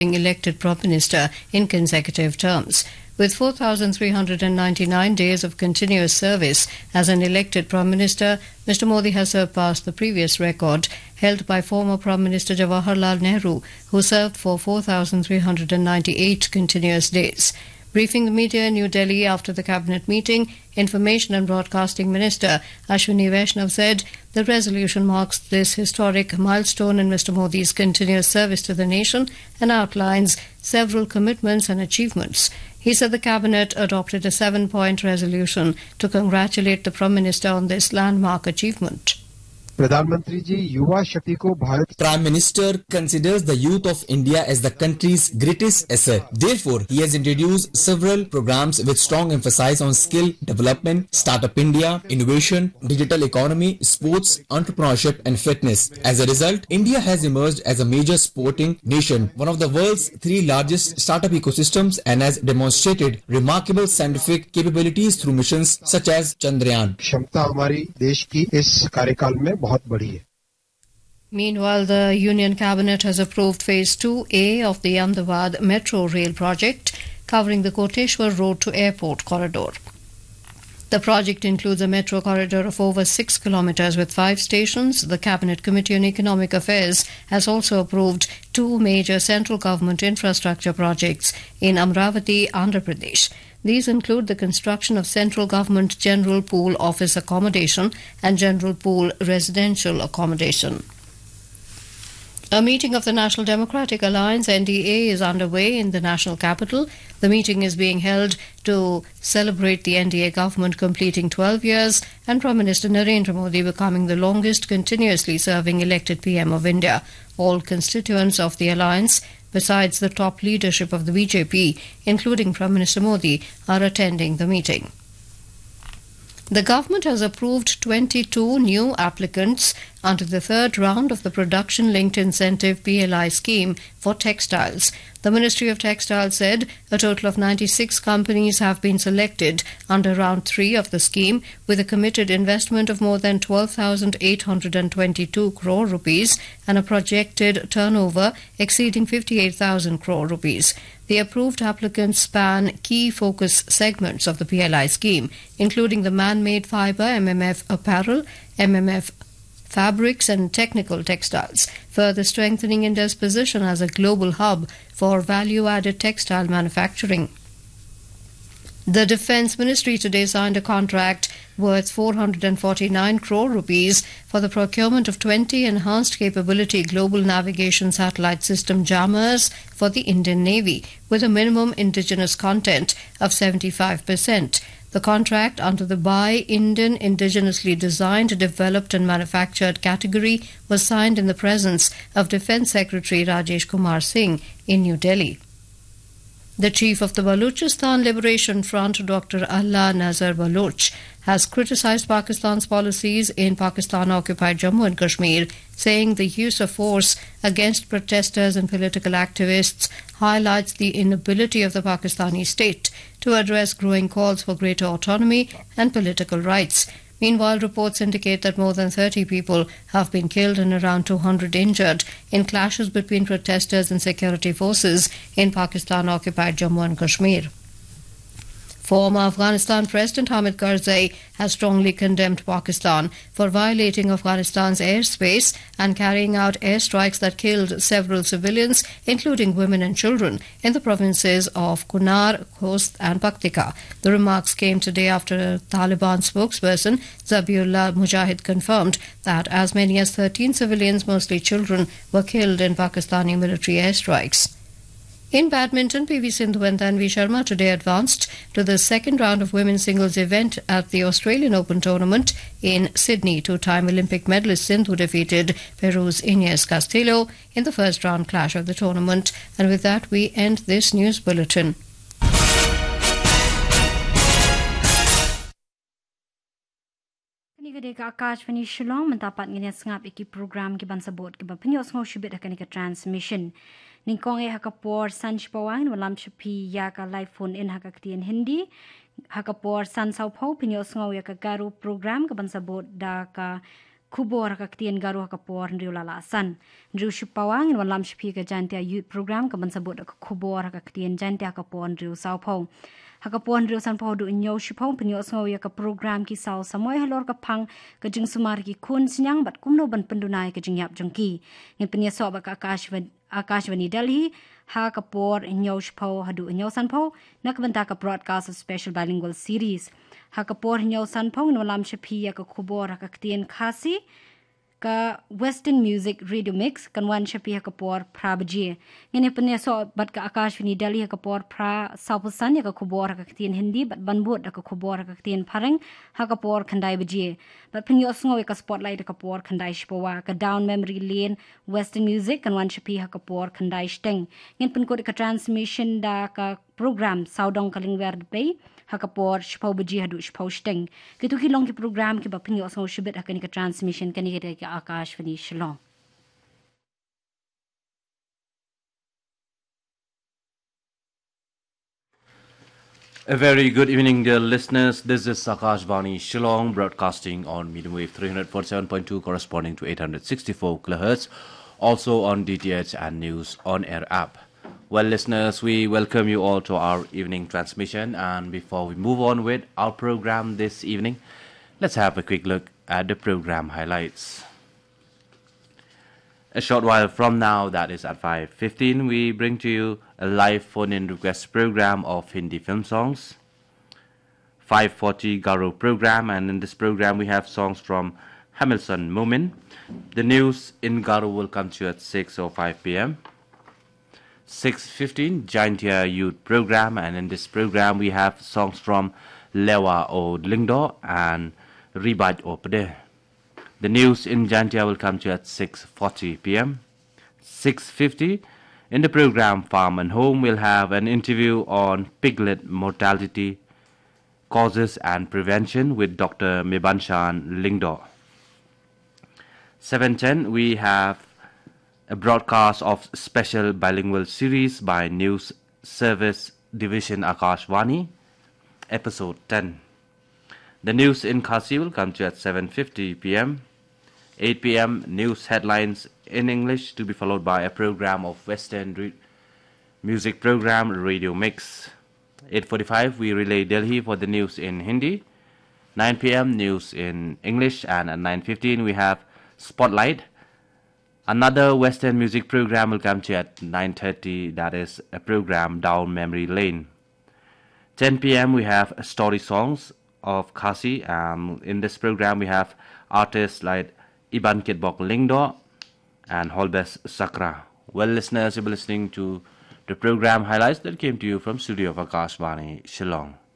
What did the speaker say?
elected Prime Minister in consecutive terms. With 4,399 days of continuous service as an elected Prime Minister, Mr. Modi has surpassed the previous record held by former Prime Minister Jawaharlal Nehru, who served for 4,398 continuous days. Briefing the media in New Delhi after the cabinet meeting, Information and Broadcasting Minister Ashwini Vaishnav said the resolution marks this historic milestone in Mr. Modi's continuous service to the nation and outlines several commitments and achievements. He said the cabinet adopted a 7-point resolution to congratulate the Prime Minister on this landmark achievement. प्रधानमंत्री जी युवा शक्ति को Bharat Prime Minister considers the youth of India as the country's greatest asset. Therefore, he has introduced several programs with strong emphasis on skill development, Startup India, innovation, digital economy, sports, entrepreneurship and fitness. As a result, India has emerged as a major sporting nation, one of the world's 3 largest startup ecosystems, and has demonstrated remarkable scientific capabilities through missions such as Chandrayaan. क्षमता हमारी देश की इस कार्यकाल में बहुत बड़ी है. Meanwhile, the Union Cabinet has approved Phase 2A of the Ahmedabad Metro Rail project, covering the Koteshwar Road to Airport corridor. The project includes a metro corridor of over 6 kilometers with 5 stations. The Cabinet Committee on Economic Affairs has also approved 2 major central government infrastructure projects in Amravati, Andhra Pradesh. These include the construction of Central Government General Pool Office Accommodation and General Pool Residential Accommodation. A meeting of the National Democratic Alliance (NDA) is underway in the national capital. The meeting is being held to celebrate the NDA government completing 12 years and Prime Minister Narendra Modi becoming the longest continuously serving elected PM of India. All constituents of the alliance, besides the top leadership of the BJP, including Prime Minister Modi, are attending the meeting. The government has approved 22 new applicants under the third round of the Production-Linked Incentive PLI scheme for textiles. The Ministry of Textiles said a total of 96 companies have been selected under round 3 of the scheme, with a committed investment of more than 12,822 crore rupees and a projected turnover exceeding 58,000 crore rupees. The approved applicants span key focus segments of the PLI scheme, including the man-made fibre, MMF apparel, MMF fabrics and technical textiles, further strengthening India's position as a global hub for value-added textile manufacturing. The Defence Ministry today signed a contract worth 449 crore rupees for the procurement of 20 enhanced capability global navigation satellite system jammers for the Indian Navy, with a minimum indigenous content of 75%. The contract under the Buy Indian Indigenously Designed, Developed and Manufactured category was signed in the presence of Defence Secretary Rajesh Kumar Singh in New Delhi. The chief of the Balochistan Liberation Front, Dr. Allah Nazar Baloch, has criticized Pakistan's policies in Pakistan-occupied Jammu and Kashmir, saying the use of force against protesters and political activists highlights the inability of the Pakistani state to address growing calls for greater autonomy and political rights. Meanwhile, reports indicate that more than 30 people have been killed and around 200 injured in clashes between protesters and security forces in Pakistan-occupied Jammu and Kashmir. Former Afghanistan President Hamid Karzai has strongly condemned Pakistan for violating Afghanistan's airspace and carrying out airstrikes that killed several civilians, including women and children, in the provinces of Kunar, Khost and Paktika. The remarks came today after a Taliban spokesperson, Zabiullah Mujahid, confirmed that as many as 13 civilians, mostly children, were killed in Pakistani military airstrikes. In badminton, PV Sindhu and Tanvi Sharma today advanced to the second round of women's singles event at the Australian Open tournament in Sydney. 2-time Olympic medalist Sindhu defeated Peru's Inés Castillo in the first round clash of the tournament. And with that, we end this news bulletin. Ketika Akashvani Shillong mendapat ngene sengap iki program ki bansabot ki bapnyos ngau shibit kenika transmission. Ningkong hakapor san shpawang walam chapi ya ka live phone in hakaktian Hindi hakapor san sau phau pinyos ngau ya ka garu program ka bansabot da ka kubor ka ktien garu ka por riu la san riu shipawang in lam shpi ka jantia youth program ka bansabot ka kubor ka ktien jantia ka por riu sao phau hakapon riu san phau du nyo shipau pinyo so ya ka program ki sao samoy halor ka phang ka jing sumar ki khun sinyang bat kumno ban pandunai ka jing yap jong ki ngin pinyo so ba ka akashvani Delhi ha ka por nyo shipau hadu nyo san phau nak banta ka broadcast a special bilingual series ha ka por nyo san phau no lam shpi ya ka khubor ka ktien khasi ka Western Music Radio Mix kan wan shapi ka por pra bji ngene pne so bat ka akashvani Delhi ka por pra saupusan ya ka khubor ka ktien hindi bat banbot ka khubor ka ktien pharang ha ka por khandai bji bat pnyo sngo ka spotlight ka por khandai shpowa ka down memory lane Western Music kan wan shapi ka por khandai steng ngin pun ko ka transmission da ka program saudong kalingwer pe hakapor shpau bji hadu shpau steng kitu ki long ki program ki bapni osmo shibet hakani ka transmission kani ka akashvani shillong A very good evening, dear listeners. This is Akashvani Shillong broadcasting on medium wave 347.2 corresponding to 864 kHz, also on DTH and News on Air app. Well, listeners, we welcome you all to our evening transmission. And before we move on with our program this evening, let's have a quick look at the program highlights. A short while from now, that is at 5:15, we bring to you a live phone-in request program of Hindi film songs. 5:40 Garo program, and in this program we have songs from Hamilton Moomin. The news in Garo will come to you at 6:05 p.m. 6:15 Jaintia Youth program, and in this program we have songs from Lewa O Lingdo and Ribat O Pade. The news in Jaintia will come to you at 6:40 p.m. 6:50 in the program Farm and Home we'll have an interview on piglet mortality, causes and prevention with Dr. Mibanshan Lingdo. 7:10 we have a broadcast of special bilingual series by News Service Division Akashvani, episode 10. The news in Khasi will come to you at 7:50 p.m. 8 p.m. news headlines in English to be followed by a program of Western music program Radio Mix. 8:45 we relay Delhi for the news in Hindi. 9 p.m. news in English, and at 9:15 we have Spotlight. Another Western music program will come to you at 9:30, that is a program Down Memory Lane. 10 p.m. we have Story Songs of Khasi. In this program we have artists like Iban Kitbok Lingdo and Holbes Sakra. Well, listeners, you'll be listening to the program highlights that came to you from studio of Akashvani Shillong.